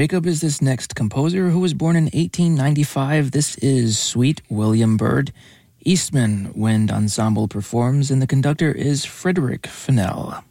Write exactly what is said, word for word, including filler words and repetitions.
Jacob is this next composer who was born in eighteen ninety-five. This is Sweet William Byrd. Eastman Wind Ensemble performs, and the conductor is Frederick Fennell.